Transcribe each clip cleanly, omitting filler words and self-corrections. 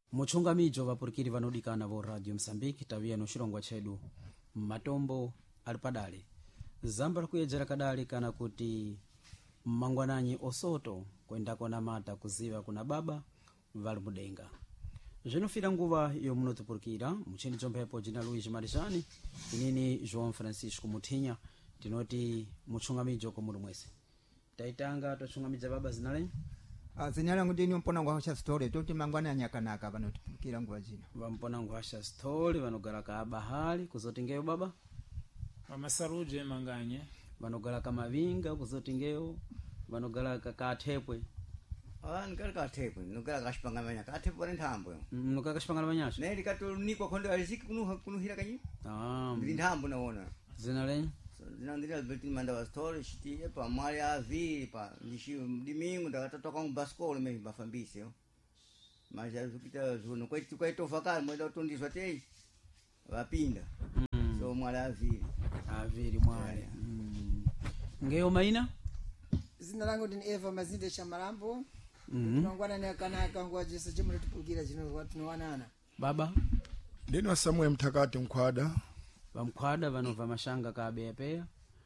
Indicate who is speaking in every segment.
Speaker 1: muchungamidzo vapurikiri vanodikana vo radio Msambiki taviya nochilongwa chedu matombo ali padale zamba likuyedzera kadali kana kuti mmangwananyi osoto kwendako na mata kuziva kuna baba vali mudenga zvinofira nguva yomunotipurikira muchini chompepo jina Luigi Marishani inini João Francisco Muthinya tinoti muchungamidzo komuli mwese taitanga tochungamidza baba zinale
Speaker 2: zinyala ngudini mpona ngwasha story toti mangwana nyakanaka vanotipurikira nguva jina
Speaker 1: vampona ngwasha story vanogala ka bahali kuzotingeyo baba
Speaker 3: Vamasaruje manganye
Speaker 1: vanogala ka mavinga kuzotingeyo vanogala ka athepwe
Speaker 4: ngala kathepwe nogala kashipanganya kathepwe nthambo
Speaker 1: nogala kashipangana manyasha
Speaker 4: neli katonikwa khonde aliziki kunuhira kanyi ndi nthambo naona
Speaker 1: zinale
Speaker 4: zinandira Albertine manda wa story chitie pa mali avi pa dimingo ndakatoka mu baskolo me bafambise yo mas azukita zuno kwaito vakali mweda utondizwa tei vapinda so mali aviri
Speaker 1: mwale ngeyo maina
Speaker 5: zina langu ni Eva Mazinde Shamarambo tunangwana na kanaka ngwa Jesu jimwe tupukira jino watu wanana
Speaker 1: baba
Speaker 6: ndino Samuel Mtakati Mkwada
Speaker 1: vamkhwada vanova mashanga ka abeyapeya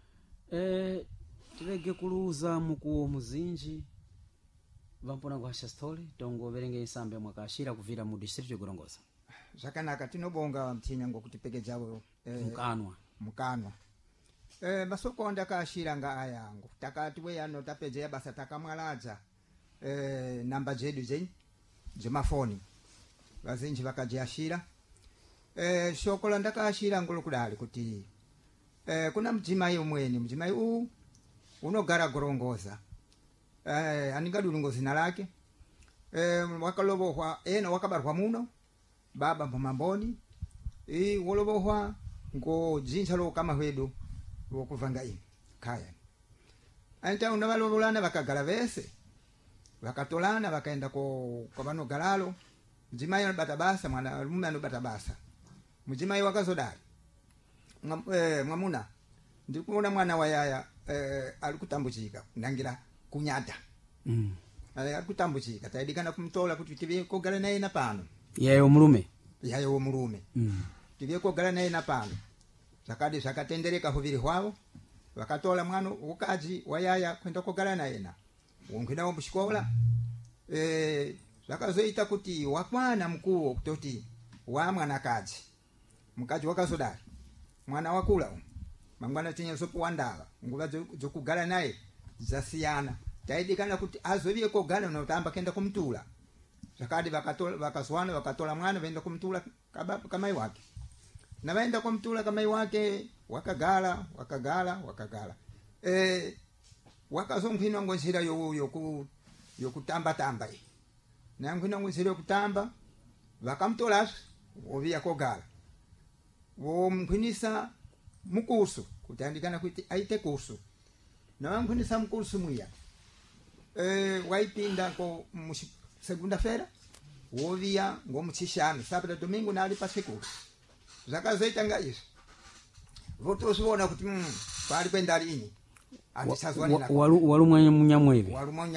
Speaker 1: tirege kuluza mukuwo muzinji vampona ngwasha story tongoverenge isambe mwakashira kuvira mu district yokurongoza
Speaker 2: zvakanaka tinobonga Mthinya ngokutipekedzawo mukanwa masoko ndakashira nga ayangu takati we ano tapedza basa takamwaladza namba jedu dzemafoni vazinji vakajiashira shokola ndakashira ngolo kudali kuti kuna mjimai umweni mjimai unogara gorongoza aningadulungo zina lake wakalobohwa wakabarwa muno baba mpamamboni wolobohwa ngo jincha lo kama hwedu wokuvanga ini kaya anta unavalobolana vakagala vese vakatolana vakaenda kwa vano galalo mjimai anobata basa mwana mume anobata basa mjimai wakazodali mwamuna ndikuona mwana wa yaya alikutambuchika nangira kunyata alikutambuchika taidikana kumtola kuti tivye kogala naye na pano
Speaker 1: yayo mulume tivye kogala naye na pano zakadi zakatendereka huviri hwavo vakatola mwana ukaji wa yaya kwenda kogala naye na wongina wo mushikola zakazoita kuti wakwana mkuu kutoti wa mwana kaji mkaji wakazodali mwana wakula mangwana tinya sopo wandala nguva zokugala naye zasiyana taidikana kuti azovie kogala unotamba kenda kumtula zakadi vakaswana vakatola mwana vaenda kumtula kamai wake na vaenda kumtula kamai wake wakagala wakazongwinwa ngozira yokutamba tamba na ngwinwa ngozira yokutamba vakamtola ovia kogala womkwinisa mukursu kutandikana kuti aite kursu na wamkwinisa mukursu mwiya waipinda ko segunda-feira wovia ngomuchishano sábado domingo nali pa sekulu zakazoita nga iso votosivona kuti pali kwenda lini andisazwanina walumwa munyamweve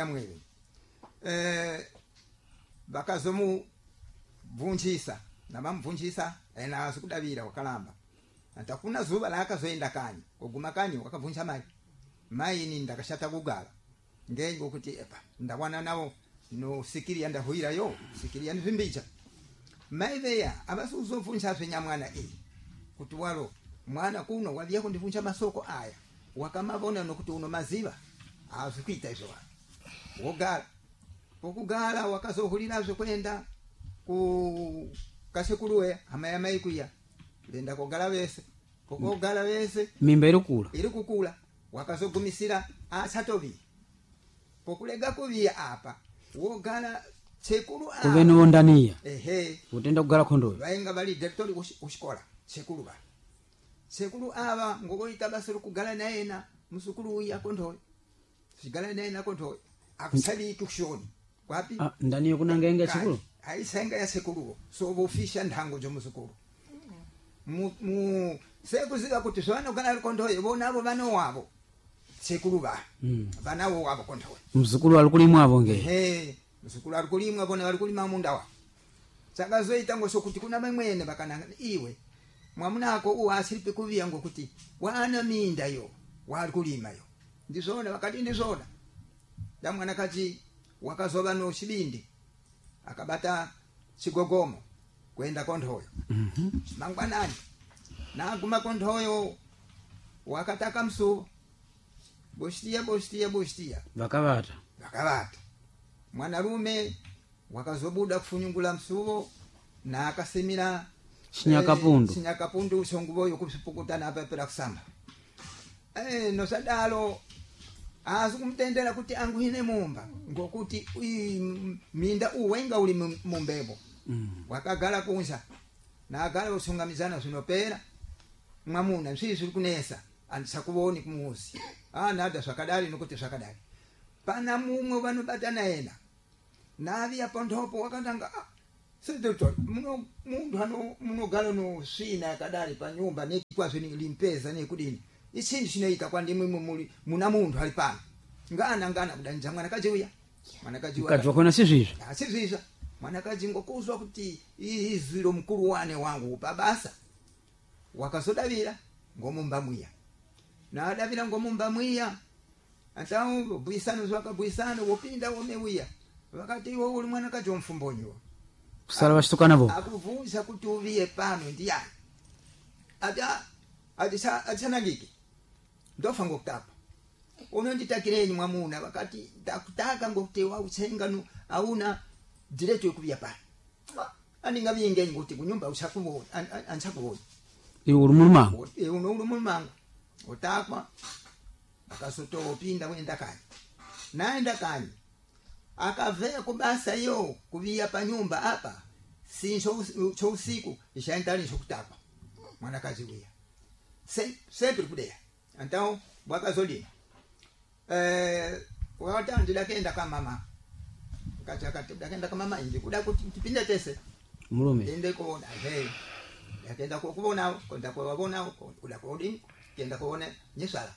Speaker 2: vakazomu vunjisa na mamvunjisa ena azikudavira wakalamba antakuna zuva lakazoenda kanyi kuguma kanyi wakavunja mai ini ndakashata kugala ngengo kuti epa ndawana nawo no sikiri ndahuira yo sikiri ndimbicha mai veya abasuzovunja zvenyamwana kuti walo mwana kuno waliya kundivunja masoko aya wakamavona nokuti uno maziva azikuita izvo wogala pokugala wakazohulira zvekwenda ku kasekuluwe amaya mai kuya venda kogala vese pokogala vese
Speaker 1: mimba iri
Speaker 2: kukula wakazogumisira asatovi pokulega kuvia apa wogala sekulu apa
Speaker 1: kuveno ndaniya utenda kugala khondoyo
Speaker 2: vainga vali director ushikola sekulu ava ngokoita basa kugala naena musukulu uya kondoyo sigala naena kondoyo akusali kushoni kwapi
Speaker 1: ndaniyo kunangenga sekulu
Speaker 2: aisenga ya sekulu so vofisha ndango jo musukulu mu sekuziva kuti zwana kugala kondoyo vonavo vano wavo sekulu vana wavo kondoyo
Speaker 1: mzukulu alikulimwa avo nge
Speaker 2: mzukulu alikulimwa bona alikulima munda wa sakazoita ngosokuti kuna mamwene bakananga iwe mwamunako uwasilipe kuviya ngokuti wana minda yo wali kulima yo ndizona wakati ndizona da mwanakazi wakazoba no chibindi akabata chigogomo kwenda konthoyo mangwanani naguma konthoyo wakataka msuvo boshtia
Speaker 1: vakavata
Speaker 2: mwanarume wakazobuda kufunyungula msuvo na akasimira
Speaker 1: Shinyakapundu
Speaker 2: usonguboyo kusipukutana apapela kusamba nosadalo azikumtendera kuti anguhine mumba ngokuti minda uwenga uli mumbebo wakagala kunsa nagala usungamizana zinopera mwamuna nsisi kunesa andisakuboni kumuzi nada swakadali nokuti swakadali pana mumwe vanobatana ena navi apondopo wakandanga sedoto mundu hano munogala no swina yakadali pa nyumba nekwazo ni limpeza nekudini isindu chinoita kwa ndimwe muna mundu ali pano ngana kudanja mwanakazi uya
Speaker 1: ukadzwa kona
Speaker 2: sizizwa mwanakazi ngokuzwa kuti izilo mkulu wane wangu pabasa wakazodavira ngomumba mwiya na adavira ngomumba mwiya atao bwisano zwakabwisano wopinda womewiya wakati iwo uli mwanakazi womfumbonyo
Speaker 1: kusala vashitukana vo
Speaker 2: akuvunza kuti uviye pano ndiyani adisanangike ndofa ngokutapa unonditakireni mwamuna wakati ndakutaka ngokutewa utsengano auna direto yokuviya pano andingavingenyi kuti kunyumba usakuvona ansakuvona
Speaker 1: iwe uli mulumango
Speaker 2: uno uli mulumango utakwa akasotopinda wenda kanyi naenda kanyi akavea kubasa yo kuviya pa nyumba apa sincho usiku ishaendali shokutapa mwanakazi uya sempre kudeya antao bwakazolima watandila kenda kama mama kati dakenda kama mama inje kuda kuti tipinde tese
Speaker 1: mulume
Speaker 2: ende kuona yakenda kubona kwenda kuwabona kuda kodi kenda kuona nyesala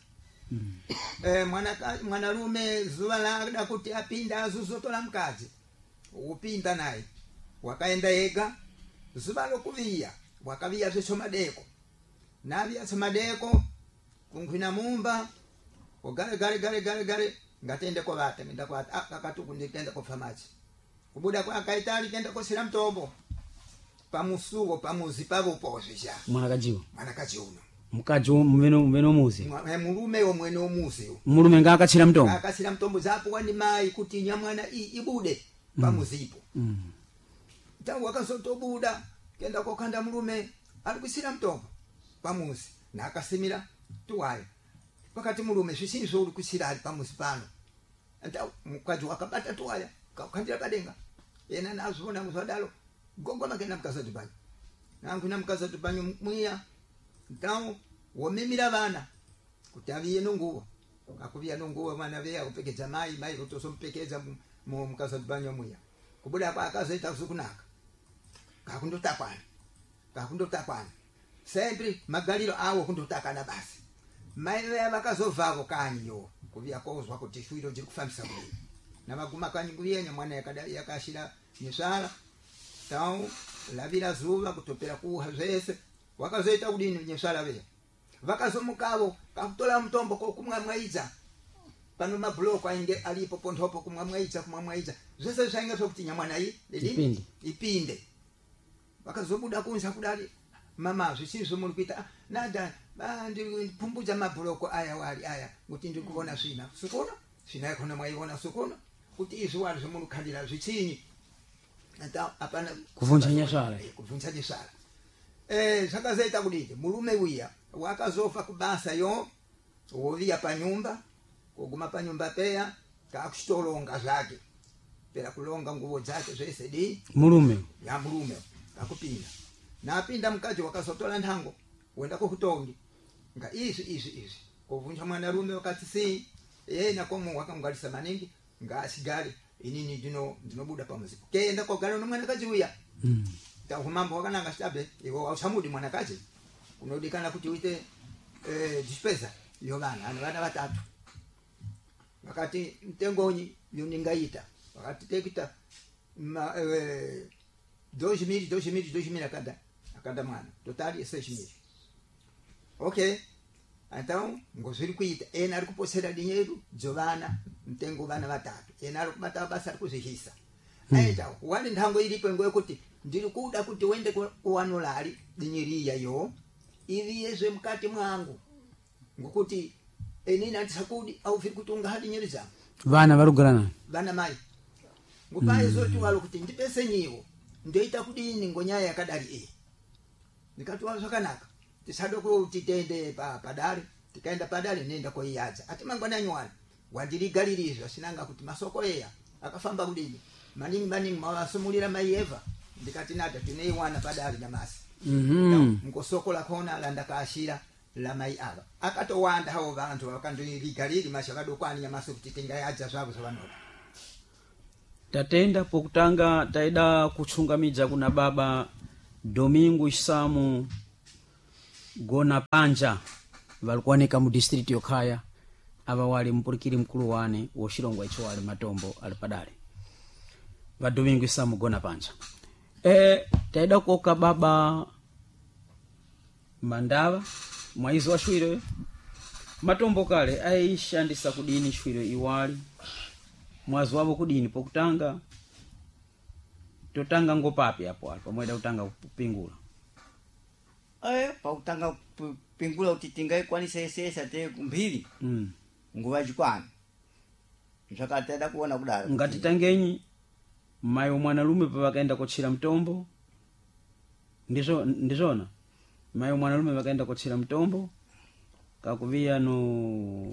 Speaker 2: mwanarume zuwa la kuti apinda azuzotola mkazi upinda naye wakaenda yega zuwa lokuviya wakaviya zesomadeko navya somadeko kunkhwina mumba gale ngatende kwa vata minda kwa akatuku ndikenda kwa famachi kubuda kwa akaitali kenda kwa sila mtombo pamusugo pamuzi pavo pozisha mwanakazi uno
Speaker 1: mukaji mveno muzi
Speaker 2: mulume omwene omuzi
Speaker 1: mulume ngakachira mtombo
Speaker 2: zapo wani mai kuti nyamwana ibude pamuzipo tangu wakazotobuda kenda kokanda mulume alikusira mtombo pamuzi na akasimira tuwayo wakati mulume sisizo uli kusira ali pamuzi pano anta mukaji wakabata tuwaya kakandira padenga yena nazona muzadalo gogoma kena mkaza tubanyo nangu na mkaza tubanyo mwiya ntao womemira bana kutaviye nunguwa akuvia nunguwa mwana vya upekeza mai utosompekeza mu mkaza tubanyo mwiya kubuda kwa akazoita kusukunaka kakundotapana sempre magaliro awo kundotakana basi mai vakazovavo kanyi yo kuvia kozwa kuti shwiro jiri kufambisa kuli na maguma kanyi kuyenya mwana yakashira nyesala tao lavira zuva kutopera kuha zese wakazoita kudini nyesala vya vakazomukavo kakutola mtombo kumwamwaiza pano mabloko ainge alipo pondopo kumwamwaiza zese zishainga sokuti nyamwana ipinde wakazobuda kunsa kudali mama zisizo mulipita nada ndi pumbuja mabloko aya kuti ndi kuona sina yakona mwaiona sukono kuti izo wali zomulukhalira zichinyi ata apana
Speaker 1: kuvunja nyasala
Speaker 2: sakazaita kudide mulume wiya wakazofa kubasa yo woviya pa nyumba kuguma pa nyumba peya kakushitolonga zake pera kulonga nguo zake zese di
Speaker 1: mulume
Speaker 2: kakupinda napinda mkazi wakasotola nthango wenda kuhutongi nga izi kuvunja mwanarume wakati si yena komu wakamgalisa maningi nga asigale inini dinobuda pamuzi kenda kogalo nomwanakazi uya tahumambo wakananga stabe iwo ausamudi mwanakazi unodikana kuti uite dispesa yovana vana vatatu wakati mtengonyi yoningaita wakati tekita 2.000 a cada mwana total 6.000. Ok, então ngozviri kuita ena ari kuposera dinheiro dzovana mtengo vana vatatu ena ari kumata basa ari kuzvihisa aita wali nthango iripo ngo yekuti ndiri kuda kuti uende kuwanulali dinyiriya yo ivi yezve mukati mwangu ngokuti enini andisakudi aufiri kuti ungahadi nyeri zangu
Speaker 1: vana varugurana
Speaker 2: vana mai ngupaye zoti walo kuti ndipese nyiwo ndoita kudini ngonyaya yakadari ndikati walo zvakanaka tisado kuti tende padare tikaenda padare nenda koiyadza ati mangwanani wani wandirigalirizo sinanga kuti masoko eya akafamba kudini maningi mawasumulira mai Eva ndikati nata tineiwana padare nyamasi ngosoko lakona landakashira la mai ava akatowanda hao vantu vakandirigaliri mashakadokwani nyamasi kuti tingayadza zvavo zvavanota
Speaker 1: tatenda pokutanga taida kuchungamidza kuna baba Domingo Isamu Gona Panja valikuoneka mu district yokhaya ava wali mpurikiri mkulu wane woshilongwa icho wali matombo ali padale va Domingo Isamu Gona Panja taida kuoka baba Mandava mwaizi wa shwiro matombo kale aishandisa kudini shwiro iwali mwazi wavo kudini pokutanga totanga ngopapi hapo pamweda utanga kupingula
Speaker 4: pautanga pingula kuti tingaikwanisa esesa te kumbiri nguva chikwani zvakatenda kuona kudaro
Speaker 1: ngati tangenyi mayo mwanalume pavakaenda kochira mtombo ndizona mayo mwanalume vakaenda kochira mtombo kakuvia no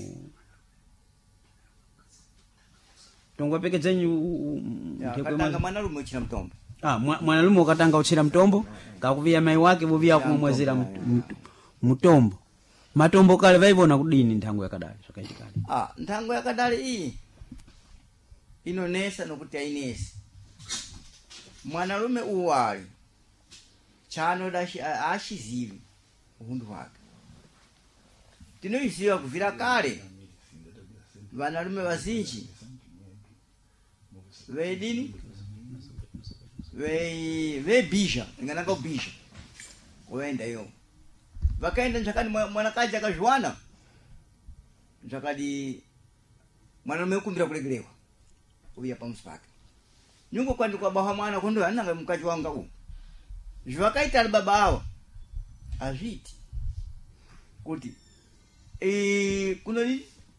Speaker 1: tongwa peke zenyu
Speaker 4: katanga mwanalume uchira mtombo
Speaker 1: mwanalume ukatanga uchira mtombo kakuvia mai wake vovia kumwezera mtombo matombo kale vaivona kudini nthango yakadali zvakaitikali
Speaker 4: nthango yakadali iyi inonesa nokuti ainesi mwanalume uwali chano ashizivi uhundu wake tinoiziva kuvira kale vanalume vazinji veidini vebhisha ingananga ubhisha uenda yo vakaenda nzvakadi mwanakaji akazviwana nzvakadi mwanalume ukumbira kulegerewa uya pamusi pake nyungo kwandi kwabaha mwana kondo ananga mukaji wanga u zvakaita ari baba ava azviti kuti kunoni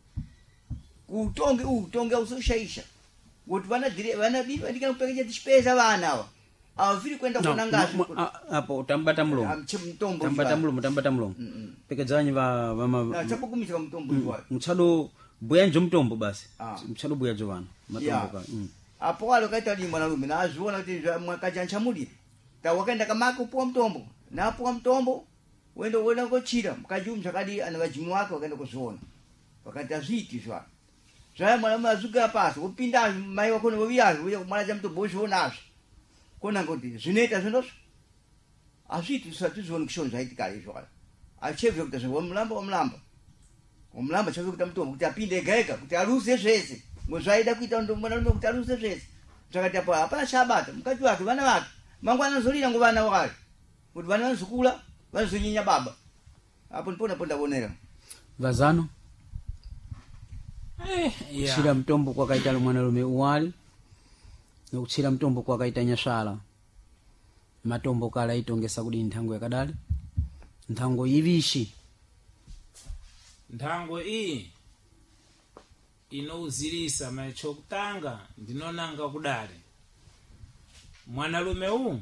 Speaker 4: kutonge usoshaisha kuti vanadika kupekecha tichipesa vana ava avafiri kuenda kuona ngazi
Speaker 1: apo tambata mlomo tambata mlomo pekezanyi
Speaker 4: chapokumisa mutombo wayo
Speaker 1: mchado buya njo mtombo basi mchado buya jo vana matombo ka
Speaker 4: apo walo kaita ndi mwanalume na azviona kuti mwakaja nchamulira tawakaenda kamaka upuwa mtombo na apuwa mtombo wenda kochira mukajum chakadi ana vajimu wake wakaenda kuzviona wakati azviti zva zvaya mwanalume azuka pasi upinda mai wako noviyazi uya kumwana cha mtombo uzvionazvo kona kuti zvinoita zvindozvo azviti zvisatizoona kushoni zvaitika izvo achevye kuti wamulamba chavye kuita mutombo kuti apinde ega kuti aluse zvese ngozvaida kuita mwanalume kuti aluse zvese zvakati apo hapana chabata mukati wake vana vake mangwana anozolira ngovana wake kuti vana vanozokula vanozonyinya baba apo ndipo ndabonera
Speaker 1: vazano kuchira mtombo kwakaita mwanalume uwali nokuchira mtombo kwakaita nyashala matombo kala aitongesa kudini nthango yakadali nthango ivishi
Speaker 3: nthango iyi inouzirisa machokutanga ndinonanga kudali mwanalume u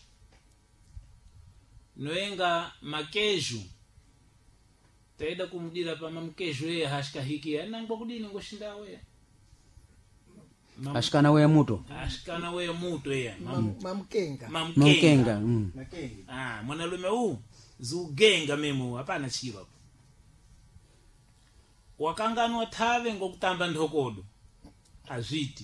Speaker 3: noenga makeju taida kumudira pama mkeju ye hashikahiki anangwa kudini ngoshindawe
Speaker 1: ashikana weya muto
Speaker 3: ya
Speaker 1: mamkenga
Speaker 3: mwanalume u zugenga memu hapana chiro wakanganwa thave ngokutamba ndokodo azviti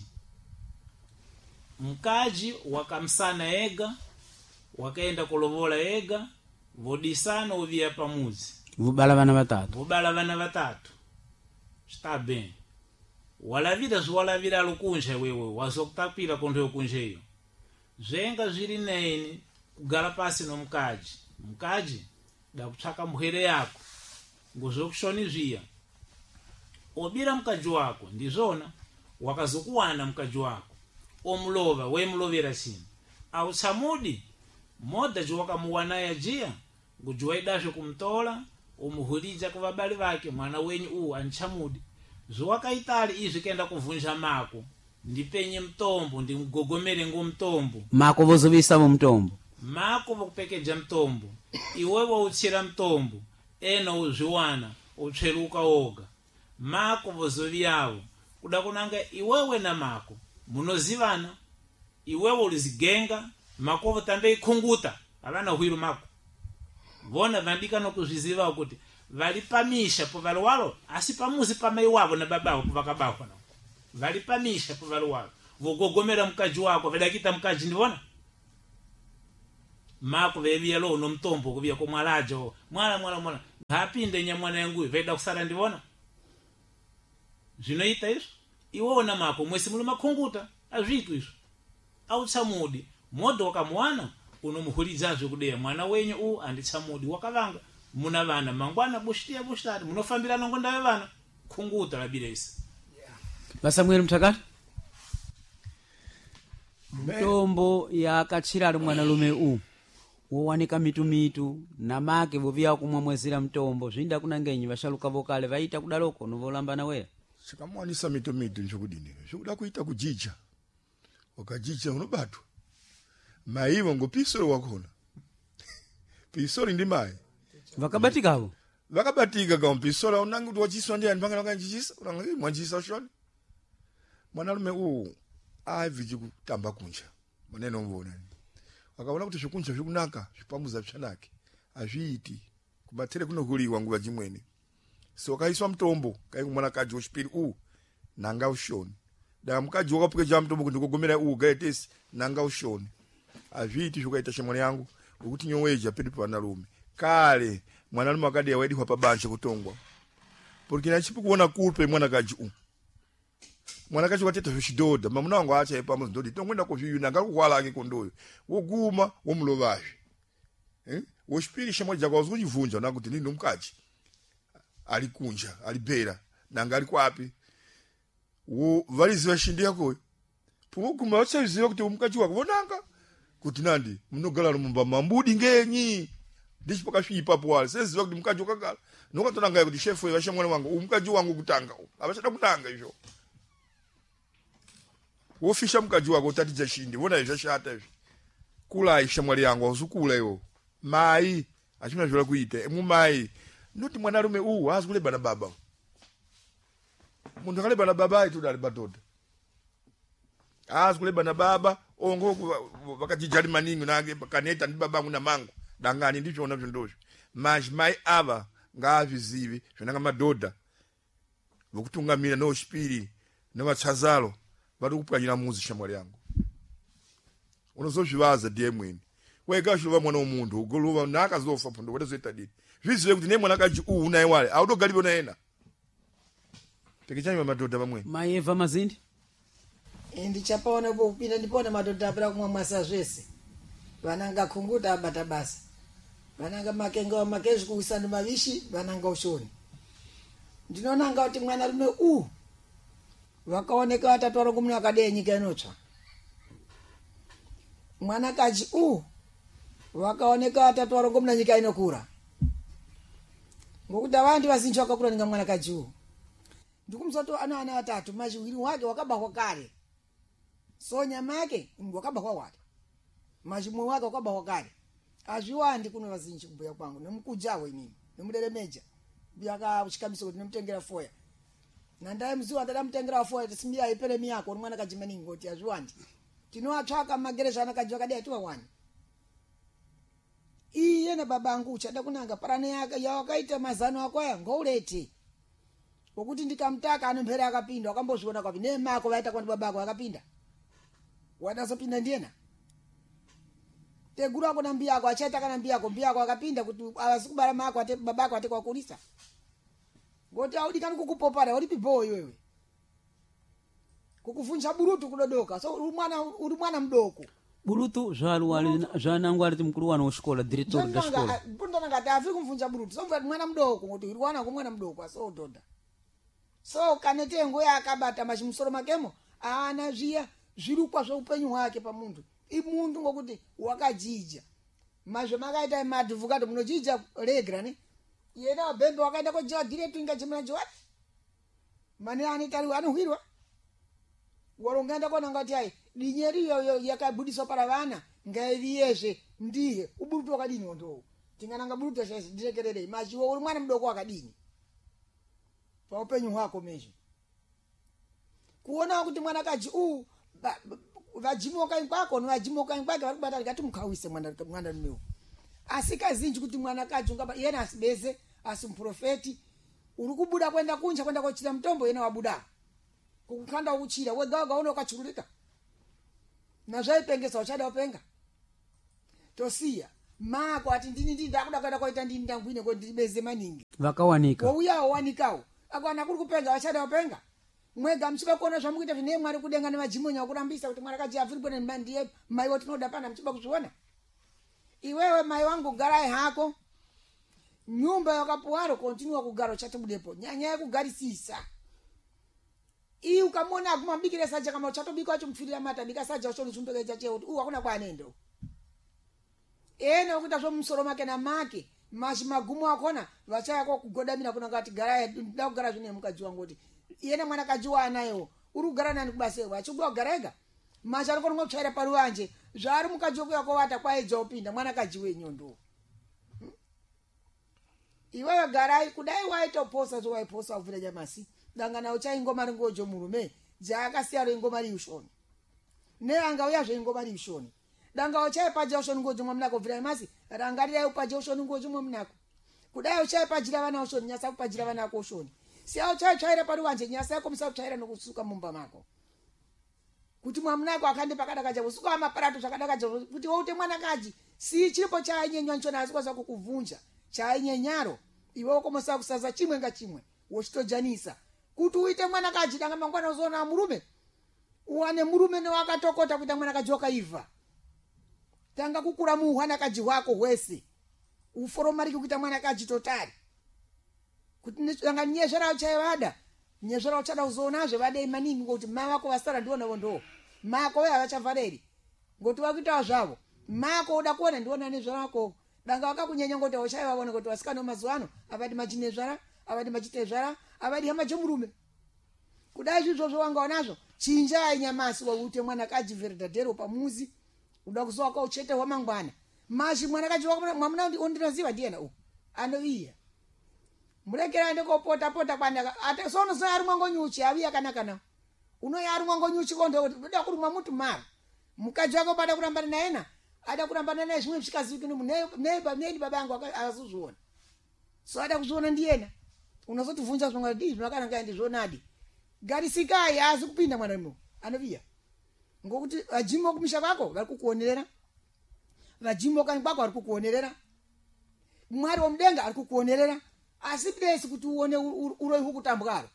Speaker 3: mkaji wakamsana ega wakaenda kulovola ega vodisana uvia pamuzi
Speaker 1: vubala vana vatatu
Speaker 3: está bem walavira zwalavira lukunja wewe wazokutapira kondo yokunjeyo zvenga zviri neni kugara pasi nomukadzi dakutsvaka mhere yako ngozvokushoni zviya obira mukadzi wako ndizvona wakazokuwana mukadzi wako omulova wemulovera chini autsamudi modha jiwakamuwana yajiya ngujiwaidazve kumutola umuhulidza kuvabali vake mwana wenyu anichamudi zviwakaitali izvi kenda kuvunja mako ndipenye mtombo ndimugogomere ngomtombo
Speaker 1: mako vozovisa mtombo
Speaker 3: mako vokupekedza mtombo iwewo utsira mtombo ena uzviwana utsveruka oga mako vozoviyawo kuda kunanga iwewe na mako munozivana iwewe ulizigenga mako votambe ikhunguta avana hwiru mako vona vandika nokuzviziva kuti vali pamisha po vali walo asi pamuzi pamai wavo na baba wavo vakabaho na vali pamisha po vali walo vogogomera mukadzi wako vedakita mukadzi ndivona mako veviya lo no mtombo kuviya ko mwalajo mwala ngapinde nyamwana yangu veda kusara ndivona zvinoita izvo iwona mako mwesi muli makhunguta azvitu izvo autsamudi modho wakamuwana unomuhulidzazve kudeya mwana wenyu anditsamudi wakavanga muna vana mangwana bushitati munofambirana ngondave vana khunguta labiresi
Speaker 1: vasamueli mthakati mtombo yakachira ali mwanalume wowanika mitumitu na make voviya kumwamwezera mtombo zvinda kunangenyi vashaluka vokale vaita kudaloko novolambana weya
Speaker 6: chikamwanisa mitumitu nchokudini chokuda kuita kujija wakajija unobatwa maivo ngopisoro wakona pisoro ndi mai
Speaker 1: vakabatikavo
Speaker 6: vakabatika kama pisoro unangi kuti wachiswa ndi anthu panganjisa unangi mwanjisa shoni mwanalume aiviji kutamba kunja maneno mvona wakaona kuti zvikunja zvikunaka zvipamuza zvanake azviiti kubatere kunokuliwa nguva jimweni so kaiswa mtombo kaikumwana kaji wechipiri nanga ushoni da mukaji wakapukeja mtombo kuti kugomera gaitesi nanga ushoni azviiti zvokaita shemwana yangu ukuthi nyoweja pedu panalume kale mwanalume akadiya waidihwa pabanje kutongwa porque chipi kuona kulpe mwana kaji mwana kaji wateta zvichidhodha mamuna wangu acha ipamuzi ndodi tongwenda kuzviyuna ngakukwala ake kondoyo woguma womulovazve wechipiri shemwana jako wazokuchivunja nakuti ndini nomukaji ali kunja ali bera nanga ali kwapi valiziva shindi yakoyo poguma vachaziva kuti umukaji wako vonanga kuti nandi munogala nomumba mambudi ngenyi ndichipakasvipa pwale seziva kuti mukaji wakagala nokatonanga kuti shefu vasha mwana wangu umukaji wangu kutanga avachada kunanga izvo wofisha mukaji wako utatidza shindi vona izvi zvashata izvi kula ishamwali yangu ausukula iwo mai achina zvola kuita mumai noti mwanarume hazi kuleba na baba munhu akaleba na baba aiti udali badhodha hazi kuleba na baba ongo vakajijali maningi nange kaneta ndi babangu na mangu dangani ndizvona zvondozvo mai ava ngaazvizivi zvinanga madhodha vokutungamira nochipiri nevatsazalo vari kupwanyira muzi shamwari yangu unozozvivaza ndiye mweni wega zvinova mwana womunhu ugolova naakazofa pundo watazoita dini zvizive kuti nemwana kaji unaye wale audogalivo naena pekechanyima madhodha vamweni
Speaker 1: maeva mazindi
Speaker 5: ndichapaona kupinda ndipona madhodha apera kumwa mwasa zvese vananga khunguta abata basa vananga makenga wa makezvi kuwisana mavishi vananga ushoni ndinonanga kuti mwana rume vakaoneka vatatu vari kumuna akadeye nyika inotsva mwana kaji vakaoneka vatatu vari kumuna nyika inokura ngokuti avandi vazinji vakakura ninga mwana kaji ndikumusoto ana vatatu machiwiri wake wakabahwa kare so nyama yake wakabahwa wake machimwe wake wakabahwa kare azviwandi kuno vazinji kubhuya kwangu nemukujawe inini nemuderemeja yakachikamiso kuti nemutengera foya nandai muziwa ndadamutengera foya tisimbiya iperemi yako mwana kajimaningi ngoti azviwandi tinowatsvaka magereza anakaji vakadai tiwawani iye nababa angu uchada kunanga parane yake yawakaita mazano akwaya ngoulete wokuti ndikamutaka anomphera akapinda wakambozviona kwapi nemako vaita kwandi babako akapinda wadazopinda ndiyena teguru ako na mbiyako achaita kana mbiyako akapinda kuti avazi kubara mako ate babako ate kwakulisa ngoti audikani kukupopara ulipi boy wewe kukuvunja burutu kudodoka so uri mwana mdoko
Speaker 1: burutu zvanangu ali mkulu wana uxikola diretor da xikola
Speaker 5: pundana ngati afi kumvunja burutu somva mwana mdoko ngoti iriwana ko mwana mdoko asododha so kanetengo yakabata machimusoro makemo ana zviya zvirukwa zveupenyu hwake pamuntu imuntu ngokuti wakajija mazvo makaita madhuvhukato munojija regra ne yena wabhembe wakaenda koja diretor ingachimana jowati mane anitariwa anohwirwa warongaenda kona ngati ai dinyeri yo yakabudiswa para vana ngaiviyezve ndiye uburutu wakadini ndo tingananga burutu zvese ndirekerere machiwo uri mwana mudoko wakadini paupenyu hwako mezvo kuona kuti mwana kaji vajimoka inkwako novajimoka inkwake vari kubata rikati mukawise mwana meu asi kazinji kuti mwana kaji ungaba yena asibeze asimuprofeti uri kubuda kwenda kunja kwenda kochira mutombo yena wabuda kukanda uchira wegaga uno kachurulika na zvaipengesa uchada upenga tosiya mako ati ndini ndakuda kwenda koita ndini ndangwine ko ndibeze maningi
Speaker 1: vakawanika
Speaker 5: wouyawo wanikawo akwana kuri kupenga wachada upenga mwega mchiba kuona zvamukuita zvine mwari kudenga nemajimonya kurambisa kuti mwana kaji afiri pone ndiye mai wotinoda pana mchiba kuzviona iwewe mai wangu garai hako nyumba yakapuwaro continue kugara chatobudepo nyanya yekugarisisa iyi ukamona akumabikira saja kama uchatobika wacho mfirira mata bika saja wacho chumpeka cheo hakuna kwanendo ene ukuta zvo musoro make na make mashi magumu akona vachaya kwa kugodamira kuna ngati gara nda kugara zvine mukaji wangu kuti yena mwana kajiwa anayo uri kugara nani kubase wachigwa kugarega mashi ari kongo kuchaira paruwanje zvari mukaji wako yakovata kwaedza upinda mwana kaji wenyondo iwewe garai kudai waitoposa zvo waiposa uvira nyamasi dangana uchaingoma ringojo murume jaakasiyaro ingoma riushoni neanga uyazve ingoma riushoni danga uchaipaja ushoni ngojo mwamnako uvira nyamasi rangarira upaja ushoni ngojo mwamnako kudai uchaipajira vana ushoni nyasa kupajira vana ko ushoni siya uchaichaira paruwanje nyasa yako musa kuchaira nokusuka mumba mako kuti mwamnako akande pakadakaja usuka amaparato zvakadakaja kuti woute mwana kaji si chipo chainyenywa nchona asikwaza kukuvunja chainyenyaro iwe ukomosa kusaza chimwe ngachimwe wochitojanisa kuti uite mwana kaji danga mangwana uzona murume uwane murume newakatokota kuita mwana kaji wakaiva tanga kukura muhwana kaji wako hwese uforomariki kuita mwana kaji totari kuti danga nyezvara uchaivada nyezvara uchada uzonazve vadei maningi ngokuti mai vako vasara ndionawo ndo mako we havachavhareri ngoti wakuitawo zvavo mako uda kuona ndiona nezvarako danga wakakunyenya ngoti uchaivavona kuti vasikana mazuva ano avadi machinezvara avadi machitezvara avadi hama chomurume kudai zvizvozvo wanga wanazvo chinjai nyamasi waute mwana kaji veredadhero pamuzi uda kuzowaka uchete hwamangwana mashi mwana kaji mwamuna ondinoziva ndiyena anoiya murekera ende kopota kwana ata sono so ari mwango nyuchi aviya kanakana unoya ari mwango nyuchi kondo uda kurumwa mutu mara mukaji wako pada kurambana naena ada kurambana naye zvimwe zvikazikini neiba baba yangu akazozviona so ada kuzviona ndiyena unozotivunja zvimwe ndi zvakananga ndizvonadi garisikai azi kupinda mwana muno anoviya ngokuti vajimo kumisha kwako vari kukuonerera vajimo kanyi kwako vari kukuonerera mwari womudenga ari kukuonerera asi plesi kuti uone uroihu kutambwaro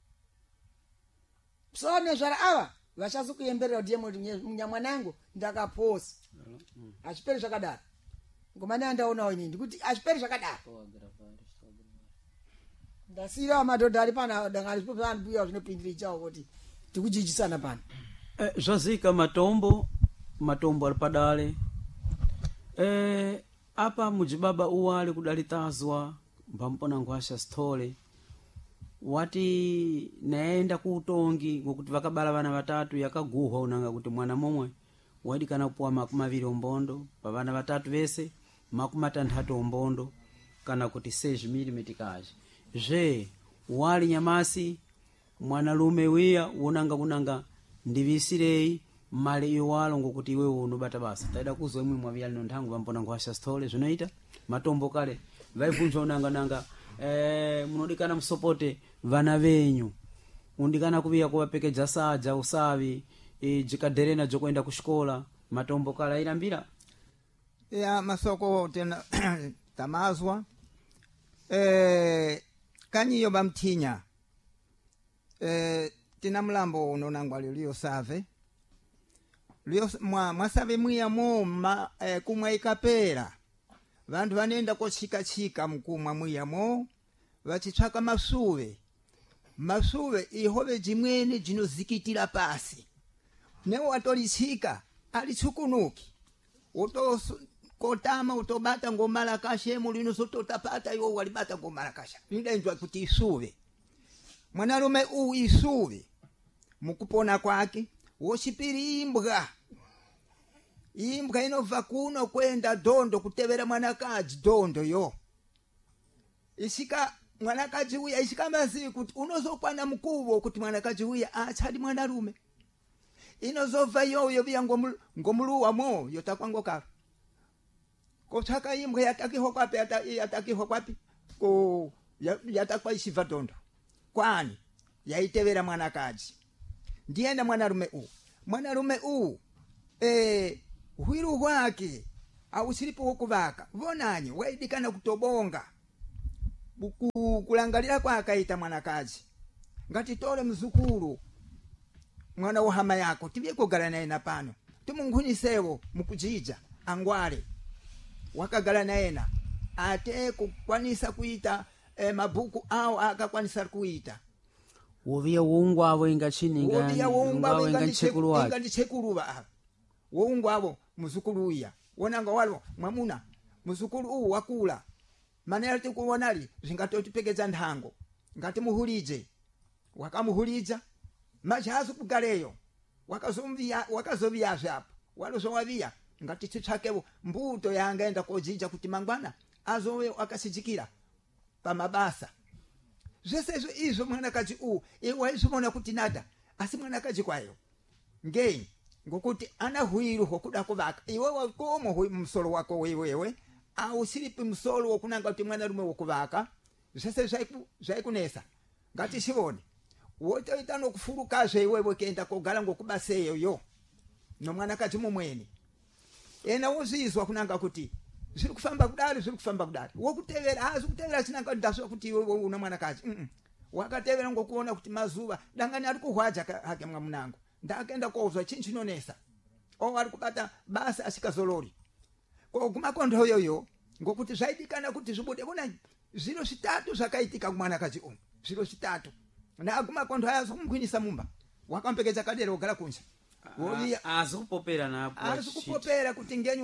Speaker 5: so nezvara ava vachazokuyemberera kuti munyamwanangu ndakaposa achiperi zvakadaro ngomane andaonawo inini ndikuti achiperi zvakadaro ndasiyirawo madhodha ari pana danga aripo paanbuyawo zvinopindira chawo kuti tikujijisana pano
Speaker 1: zvazika matombo ali padale apa mujibaba uwali kudalitazwa mpampona ngwasha stole wati naenda kuutongi ngokuti vakabala vana vatatu yakaguhwa unanga kuti mwana momwe wadikana kupuwa 20 ombondo pa vana vatatu vese 60 ombondo kana kuti 6 mm kaji je wali nyamasi mwanalume wiya unanga ndivisirei mali iwalo ngokuti iwe unobata basa taida kuzwa imwe mwaviyali nonthangu pampona ngwasha stole zvinoita matombo kale vaivunjwa unanga munodikana musopote vana venyu undikana kuviya kuvapekedza saja usavi jikaderena jokuenda kuxikola matombo kala irambira
Speaker 2: ya masoko tena tamazwa kanyiyo bamthinya tina mlambo unonangwa lilio save mwasabe mwiyamo kumwa ikapera vantu vanenda kochikachika mkumwa mwiyamo vachitsvaka masuve ihove jimwene jinozikitira pasi newo watolitsika alitsukunuki kotama utobata ngomalakasha mulinosototapata iwo walibata ngomalakasha indainzwa kuti isuve mwanalume isuve mukupona kwake wochipiri imbwa inobva kuno kwenda dondo kutevera mwanakadzi dondo yo isika mwanakadzi uya isika mazivi kuti unozokwana mkuvo kuti mwanakadzi uya achadi mwanalume inozobva yoyo via ngomuluwamo yotakwangokala kotsaka imbwa yatakihwa kwapi yatakwa isibva dondo kwani yaitevera mwanakadzi ndiyenda mwanalume hwiru hwake ausiripo wokuvaka vonanye waidikana kutobonga kulangalira kwa akaita mwanakadzi ngati tole mzukulu mwana wohama yako tibye kugala naye napano timunkhunisewo mukujija angwale wakagala naena ate kukwanisa kuita mabuku awo akakwanisa kuita
Speaker 1: woviya woungwavo
Speaker 2: ingachekuluwa woungwavo muzukulu uya wonanga walo mwamuna muzukulu uwu wakula manera tikuwonali zvingatotipekeza nthango ngati muhulije wakamuhulija majazi kugaleyo wakazoviyazve apo walozowaviya ngati titsvakevo mbuto yangaenda kojija kuti mangwana azove akasijikira pamabasa zvese izvo mwanakadzi waizvivona kuti nada asi mwanakadzi kwayo ngei ngokuti ana hwiru hwokuda kuvaka iwewe komo musoro wako wewewe ausiripi musoro wokunanga kuti mwanarume wokuvaka zvese zvaikunesa ngatishivone wotoita nokufurukazve iwewe kuenda kogara ngokubaseyo yo nomwanakadzi mumweni ena wozvizwa kunanga kuti zviri kufamba kudari wokutevera hazi kutevera chinanga ndasva kuti iwe una mwanakadzi wakatevera ngokuona kuti mazuva dangani ari kuhwaja hake mwamunango ndakaenda kozwa chinhu chinonesa ari kubata basa asikazorori koguma kondo yoyo ngokuti zvaidikana kuti zvibude bona zviro zvitatu zvakaitika kumwanakadzi zviro zvitatu ndaguma kondo ayazo kumkwinisa mumba wakampekeza kadera wogara kunja azikupopera kuti ngenyu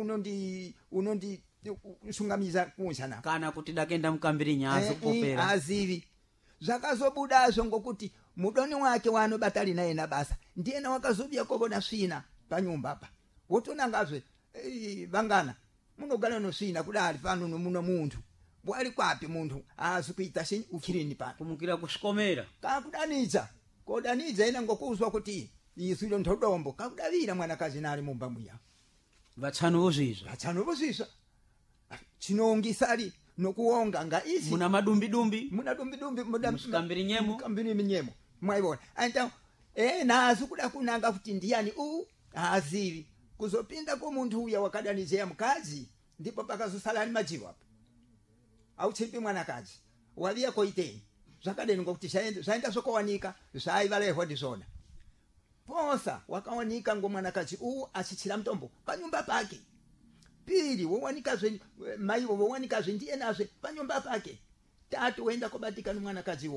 Speaker 2: unondi shungamiza kunja na
Speaker 1: kana kuti dakenda mukambirinya azikupopera
Speaker 2: azivi zvakazobudazvo ngokuti mudoni wake wanobatali naye na basa ndiyena wakazobya kovona svina panyumba apa wotonangazve vangana munogara nosvina kudari pano nomuno muntu bwari kwapi muntu azi kuita shinyi ukirini pano
Speaker 1: kumukira kushikomera
Speaker 2: kakudanidza kodanidza ina ngokuzwa kuti izwilo ntodombo kakudavira mwanakadzi nali mumba mwiya
Speaker 1: vatshanu vozvizva chinongisali nokuonga ngaisi muna madumbidumbi
Speaker 2: mukambiri nyemo mwaivona anta nazi kuda kunanga kuti ndiyani hazivi kuzopinda komuntu uya wakadanidzeya mukadzi ndipo pakazosala ani majivo apo auchipi mwanakadzi waviya koiteni zvakadeni ngokuti zvaenda sokowanika zvaivalehwa ndizvona posa wakawanika ngomwanakadzi achichira mutombo panyumba pake piri wowanikazve maivo wowanikazve ndiyenazve panyumba pake tatu woenda kobatikana mwanakadzi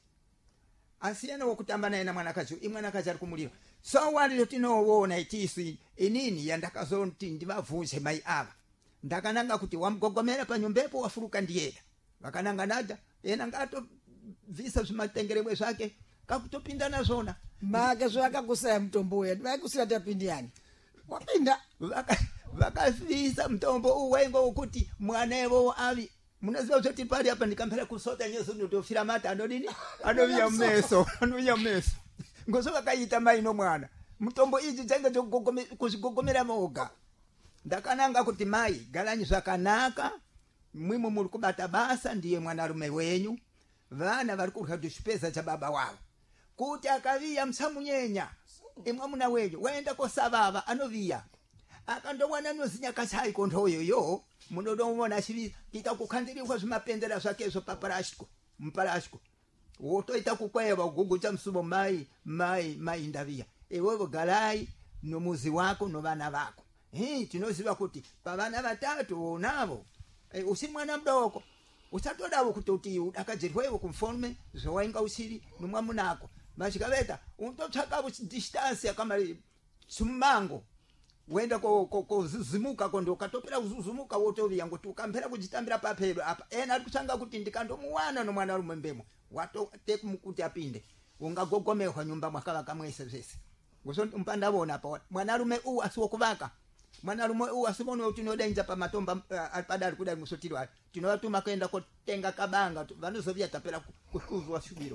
Speaker 2: asiyana wokutamba naye na mwanakadzi imwanakadzi ari kumuliro so walilo tinoona itisi inini yandakazoti ndivavhunze mai ava ndakananga kuti wamugogomera panyumbepo wafuruka ndiyeda vakananga nada ena ngatovhisa zvimatengeremwe zvake kakutopinda nazvona
Speaker 5: make zvakakusaya mutombo uya vaikusira tapindiyani wapinda
Speaker 2: vakavhisa mutombo uwaingo wokuti mwanevo avi munoziva zoti pari apa ndikampera kusota nyezo ndotofira mata anodini anoviya mumeso ngozo vakaita mai nomwana mutombo idzi dzainge kuzvigogomera moga ndakananga kuti mai garanyi zvakanaka mwimwe muri kubata basa ndiye mwanarume wenyu vana vari kurya chipeza chababa wavo kuti akaviya musamunyenya imwamuna wenyu waenda kosavava anoviya akandowana nozinya kachai kondoyoyo munodomona achivi ita kukhandirirwa zvimapendera zvakezvo muparashko wotoita kukweva kugugucha musumo mai ndaviya iwevo garai nomuzi wako novana vako tinoziva kuti pavana vatatu navo usiri mwana mdoko usatodavo kuti udakajerwewo kumforme zvowainga usiri nomwamunako machikaveta untotsvaka distance yakamari sumango wenda kozuzimuka kondo katopera kuzuzumuka wotoviya ngoti ukampera kuchitambira papero apa ena ari kutsanga kuti ndikandomuwana nomwana rumwe mbemo watotekuti apinde ungagogomerwa nyumba mwakavaka mwese zvese ngoso mpandavona pa mwanarume asiwo kuvaka mwanarume asivone kuti nodenja pamatomba padari kudai musotirwa tinovatuma kuenda kotenga kabanga vanozovia tapera kukuzwa shubiro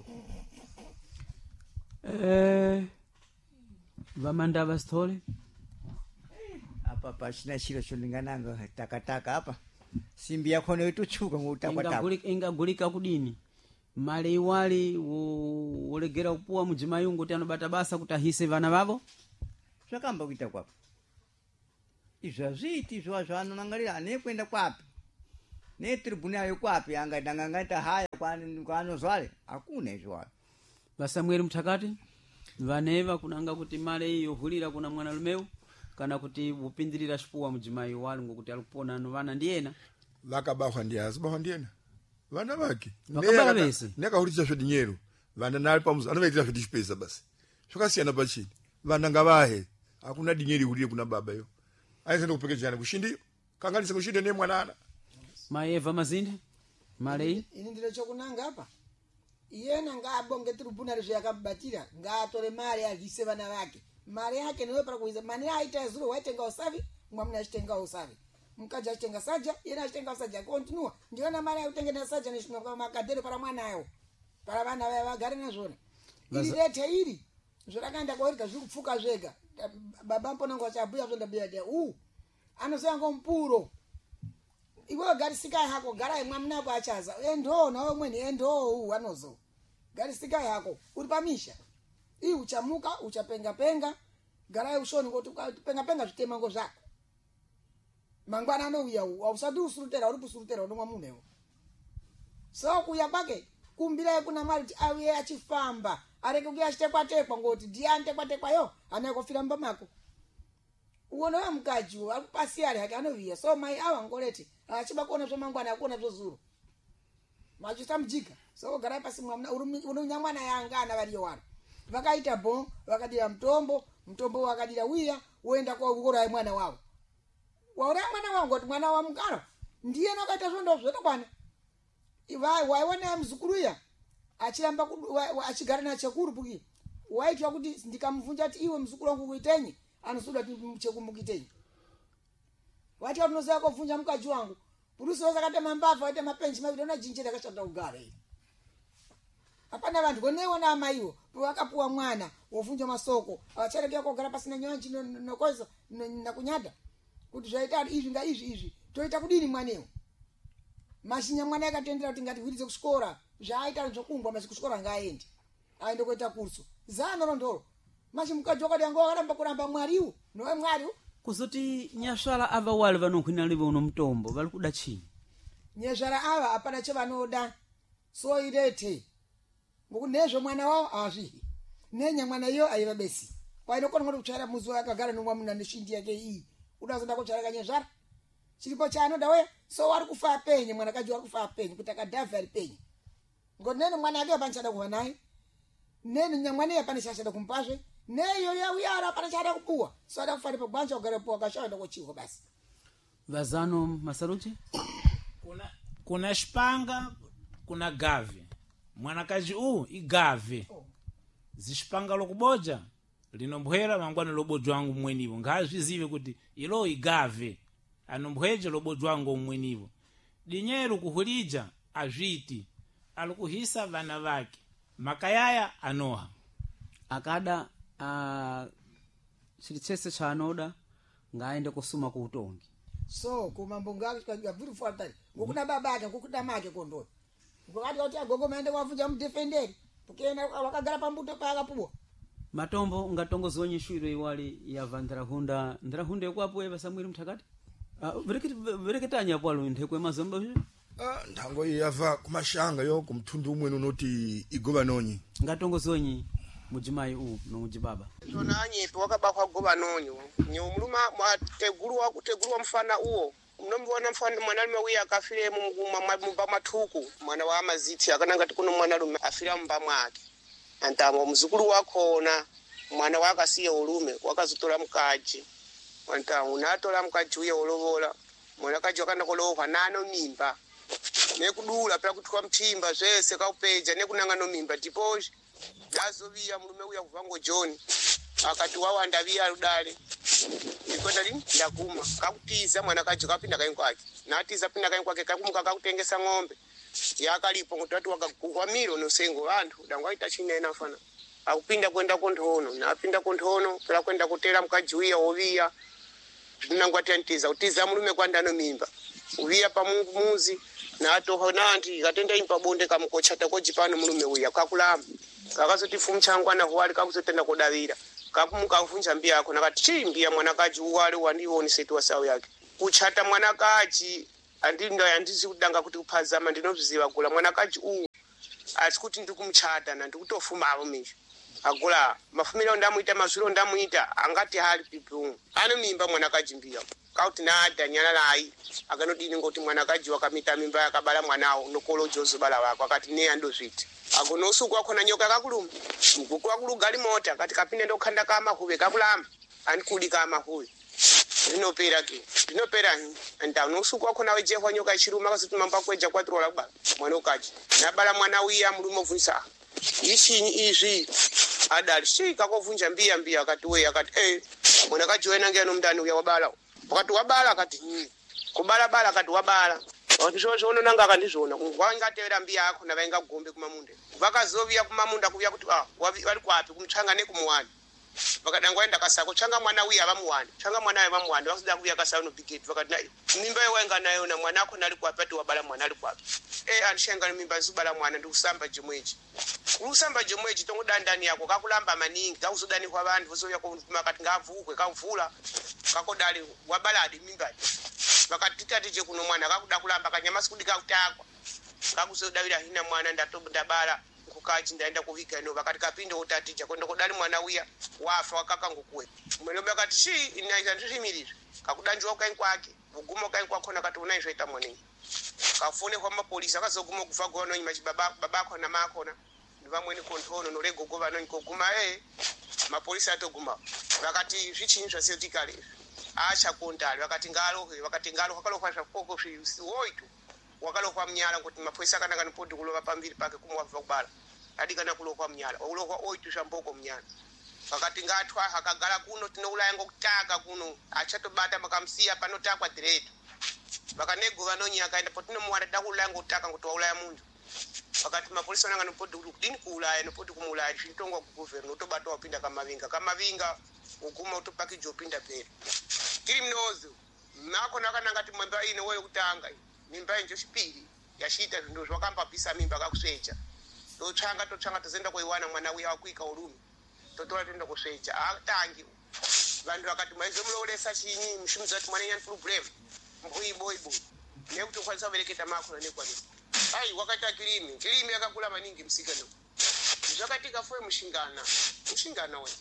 Speaker 1: vamandava stole
Speaker 4: apa pachina chiro chondingananga takataka apa simbi yakhona itochuka ngoutakwataka
Speaker 1: ingagulika kudini mali iwali ulegera kupuwa mujimayungu kuti anobata basa kuti ahise vana vavo
Speaker 4: zvakamba kuita kwapo izvo hazviiti izvo zvanonangarira anekwenda kwapi netribunal yokwapi angaita haya kwaanozvale hakuna izvozvo
Speaker 1: vasamueri mutakati vaneva kunanga kuti mali iyo hulira kuna mwana lumeu kana kuti upindirira chipuwa mujimayi wali ngokuti alipona ano vana ndiyena
Speaker 6: vakabahwa ndiyazi bahwa ndiyena vana vake
Speaker 1: vakabala vese
Speaker 6: nekahulitsa zvoti nyero vana nali pamuzi anovaitira zvoti chipesa basi zvakasiyana pachini vana ngavahe hakuna dinyeri hulire kuna baba yo aisende kupekejana kushindi kanganise kushinde ne mwanana
Speaker 1: maeva mazinde mali
Speaker 5: ini ndiro chokunanga apa iyena ngabonge tribunal zvayakamubatira ngaatore mari agise vana vake mari yake niwe para kuiza mani aita zuro waitenga usavi mwamuna achitenga usavi mukaja achitenga saja yena achitenga saja continua ndiona mari yautengena saja neshinoka makadere para mwana ayo para vana vaya vagare nazvona iri rete iri zvorakaenda kwaurika zviri kupfuka zvega baba mponango achabhuya zvondabhuya de anoziva ngompuro iwe garisikai hako garai mwamunako achaza endo nawe mweni endo anozo garisikai hako uri pamisha uchamuka uchapenga garai ushoni kuti penga zvitemango zvako mangwana anouya ausati usurutera uri kusurutera unomwa munhuwo so kuya kwake kumbirai kuna mwari kuti auye achifamba areke kuya achitekwatekwa ngoti ndiye anotekwatekwayo anaye kufira mumba mako uonowe mukajiwo akupasiyari hake anoviya so mai ava ngoreti achiba kuona zvemangwana akuona zvozuro machisa mujika so garai pasi mwamuna unonyamwana yanga ana variyo wano vakaita bo vakadira mutombo wakadira wiya woenda kouraya mwana wavo wauraya mwana wavo ngoti mwana wa mugaro ndiye nakaita zvondo zvotokwana waiona muzukuru iya achiramba achigara nachekurupukira waitwa kuti ndikamuvunja kuti iwe muzukuru wangu kuitenyi anosuda kuti chekumukitenyi wati unoziva kuvunja mukaji wangu purusi wasakata mambavha waita mapenzi maviri ona jinje rakashanda kugara iri hapana vantu koneiona amaiwo pavakapuwa mwana wovunja masoko avacharekea kugara pasina nyanji nokoisa nakunyada kuti zvaita izvi ngaizvi toita kudini mwanewo mashinya mwana yakatendera kuti ngatihwiridze kuchikora zvaaita zvokungwa masi kuchikora ngaaende aende kuita kurso zanorondoro mashi mukaji wakati anga wakaramba kuramba mwariwo nowe mwariwo
Speaker 1: kuzoti nyasvala ava wali vanohwinalive uno mutombo vari kuda chini
Speaker 5: nyasvala ava hapana chevanoda so irete ngokuti nezvo mwana wavo hazvihi nenya mwana iyo aiva besi kwainokona kuti kutsvaira muzi wakagara nomwamuna neshindi yake iyi udazoda kutsvaira kanyazvara chiripo chaanoda weya so wari kufa apenye mwanakaji wari kufa apenye kuti akadhavha ari penye ngoti nene mwana ake hapana chada kuva naye nene nyamwana iyo hapana chachada kumupazve neyo yauyara hapana chada kupuwa so ada kufanira pagwanja kugara puwa kashaenda kochiwa basi
Speaker 1: vazano masaruchi
Speaker 3: kuna xipanga kuna gave mwanakazi igave zixipanga lokuboja linombwera mangwana lobodzi wangu mmwenivo ngazvizive kuti ilo igave anombweje lobodzi wangu mmwenivo dinyeru kuhulija azviti alikuhisa vana vake makayaya anoha
Speaker 1: akada chilitsese chaanoda ngaende kusuma kuutongi
Speaker 5: so kumambo ngaviri fuatari ngokuna baba ake ngokuda make kondoi ngokati kuti agogo maende kwavunja mudefenderi tukena wakagara pambuto paakapuwa
Speaker 1: matombo ngatongoziwa shwiro iwali yava ndarahunda yekwapo eva Samueli Mtakati vereketanya pwalo nthekwe mazomba zvi
Speaker 6: nthango iyi yava kumashanga yo kumthundu umwe unoti igova nonyi
Speaker 1: ngatongoziwa mujimayi uwu nomujibaba
Speaker 7: tona anyipi wakabakwa goba nonyo nyumuluma mwategulwa mfana uwo mnombiona mfana mwanalume wiya akafire mumba mathuku mwana wa amaziti akanangati kuno mwanalume afira mumba mwake antango mzukulu wakhona mwana wakasiye ulume wakazutola mkaji antango unatola mkaji uye olovola mwana kaji wakana kolowa nano mimba nekudula pera kutukwa mtimba zvese kaupeja nekunanga no mimba tipoje dazoviya mulume uya kuvango John akati wawanda viya rudale ikonda lini ndakuma kakutiza mwana kaji kapinda kaini kwake natiza pinda kaini kwake kakumuka kakutengesa ng'ombe yakalipo ngotatu wakagugwa milo nosengo vantu dangwaita chinena fana akupinda kwenda konthono napinda konthono pera kwenda kutera mkaji uya oviya tinangwati ntiza utiza mulume kwanda no mimba uviya pa muzi na atoho nanti katenda impa bonde kamukochata koji pano mulume uya kakulama kakazoti fumchangwa na huwali kakuzotenda kodavira kakumuka mfunja mbia yako nakati chimbia mwanakaji uwali wandiwoni setu wa sawu yake kuchata mwanakaji andizi kudanga kuti kuphazama ndinobziva kula mwanakaji uwu asikuti ndikumchata na ndikutofuma avo misho agula mafumiro ndamuita mazwiro ndamuita angati hali pipu ano mimba mwanakaji mbia kauti nada nyana lai akanodini ngoti mwanakaji wakamita mimba yakabala mwanawo nokolo jozo bala wako akati ne ando zviti agonosuku wakona nyoka kakuluma mkuku wakulugali mota kati kapinde ndokhanda kama huve kakulamba anikuli kama huve rinopera ndano usuku wakona wejehwa nyoka ichiruma kasituma mpakweja kwatirola kubala mwana ukaji nabala mwana wiya mulume ovunisa ichinyi izvi adali shika kovunja mbia akati we akati mwana kaji wena ngeno mndani uya wabala wakati wabala akati kubala akati wabala wakati zvono nanga akandizvona wangatevera mbia yako navainga gombe kumamunda vakazovia kumamunda kuya kuti vari kwapi kumtsvanga nekumuwani vakadanga waenda kasako tsvanga mwana uya vamuwani tsvanga mwana uya vamuwani vakuda kuya kasako nobhigeti vakati nayo mimba yewainga nayo na mwana ako nali kwapi ati wabala mwana ali kwapi andishainga mimba ndisubala mwana ndikusamba jomweji kusamba jomweji tongodandani yako kakulamba maningi kakuzodanikwa vantu vozovya makati ngavukwe kavula kakodali wabaladi mimba vakatitatiche kuno mwana kakuda kulamba kanyamasi kudi kakutakwa kakuzodavira hina mwana ndabala nkukaji ndaenda kuviga ino vakati kapinde utaticha kwenda kodali mwana uya wafa wakaka ngukuwe mwenombe akati shi inaisa ndizvimiriri kakudanjwa ukaini kwake uguma ukaini kwakhona kati unaizvaita mwaningi kafone kwa mapolisi akazoguma kufa gono nyimachi babako na makona ndivamweni konthono nolegogo vanonyi koguma mapolisi atoguma vakati zvichinyi zvasetikale achakontali vakati ngalo wakalofa zvakoko zviwoitu wakalokwa mnyala kuti mapolisi akananga nipoti kulova pambiri pake kumwabva kubala adikana kulokwa mnyala wakulokwa oitu zvamboko mnyala vakati ngatwa akagala kuno tinoulaya ngokutaka kuno achatobata makamsiya panotakwa direto vakanego vanonyi akaenda potinomuwada dakulaya ngokutaka kuti waulaya muntu vakati mapolisi vananga nipoti kudini kuulaya nipoti kumuulaya zvitongwa kuguverna utobata wapinda kamavinga uguma utopakija upinda peri tiri mnozo nakona akananga ti mwemba ine woyo kutanga mimba injo chipiri yashita zvinhu zvakambabvisa mimba kakusvecha totsvanga tozenda kuiwana mwana uya wakuika ulume totora toenda kusvecha atangi vantu vakati maizomuloolesa chinyi mushumidzi wati mwana inyani problem mbuiboibo nekuti ukwanisa kuvereketa makona nekwani ai wakaita kilimi yakakula maningi msikano zvakatika foye mushingana we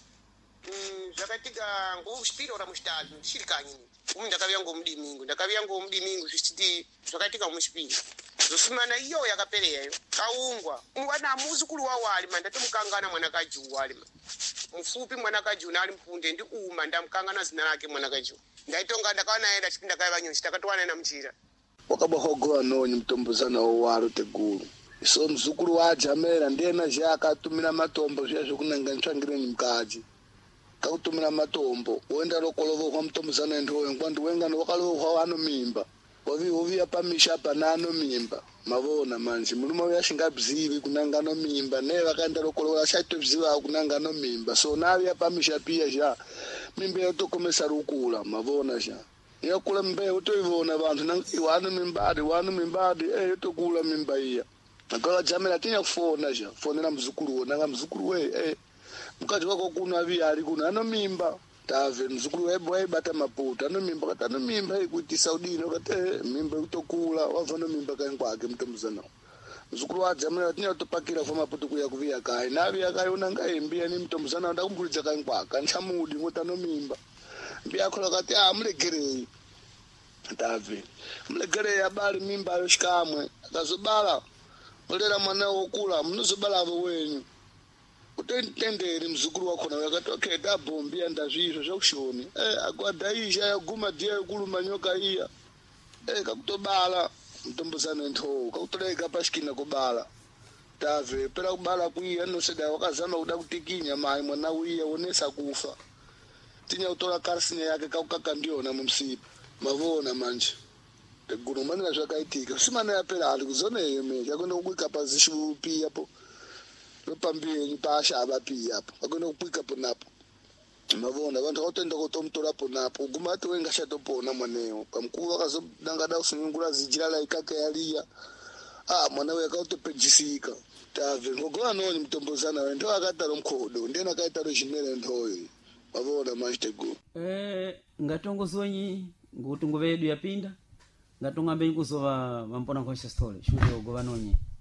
Speaker 7: zvakatika ngouchipiri ora muchitatu ndichiri kanyi ndakavya ngomudimingu zvichiti zvakatika muchipiri zosumana iyo yakapereyayo kaungwa mwana muzukuru wawo alima ndatomukangana mwanakaji uwalima mufupi mwanakaji unali mpunde ndi uma ndamukangana zina lake mwanakaji ndaitonga ndakawanaenda chipinda kaya vanyonji takatowana na mchira
Speaker 8: wakabahogowa nonyi mtombozana wowalo tegulu so mzukuru wa Jamera ndena zha akatumira matombo zviya zvokunanga ntsvangireni mukadzi kakutumira matombo woenda lokolovo kwa mtombozana ndoyo ngwandi wenga wakalovo wano mimba waviya pamisha panano mimba mavona manje muluma uyashingabzivi kunanga no mimba ne vakaenda lokolovo ashaitobziva kunanga no mimba so naviya pamisha pia zha mimba yotokomesa rukula mavona zha yakula mbe utoivona vantu nangi wano mimbadi yotokula mimba iya akala Jamera tinya kufona zha fonera mzukuru nanga mzukuru we mukati wako kuna aviya ali kuna ano mimba tave mzukuru webo waibata maputa ano mimba kati ano mimba ikuti Saudi no kati mimba utokula wava no mimba kaini kwake mtombozana mzukuru wa dzamela tinya topakira fo maputo kuya kuvia kai navi akaiona ngaimbia ni mtombozana ndakumbulidza kangwaka nchamudi ngotano mimba mbia akhola kati mulegerei tave mulegerei abali mimba ayo xikamwe akazobala mulera mwana wokula munozobala avo wenyu utenderi mzukuru wakhona yakatoketa abombi andazvizvo zvakushoni agwadaizha yaguma diya yokuluma nyoka iya kakutobala mtombozana ntho kakutoleka pashikina kubala tave pera kubala kuiya anoseda wakazama kuda kutikinya mai mwana uya wonesa kufa tinya utola karsinya yake kakukaka ndiyona mumsipa mavona manje teguru manina zvakaitika simana yapera ali kuzoneyo meja akwenda kukwika pazishupi yapo lopambiri paashava pia apo akwenda kukwika ponapo mavona vantu vakatoenda kutomutorapo napo uguma ati wenga shatopona mwanewo pamukuru akazodangada kusunungura zijira la ikake yaliya mwana we akautopejisika tave ngogowa noni mtombozana we ndo akataro mkhodo ndena akaitaro chimere nthoyo mavona machitego
Speaker 1: ngatongozonyi ngutungu vedu yapinda ngatongambe nkuzova vampona nkhosa story shuri ogova nonyi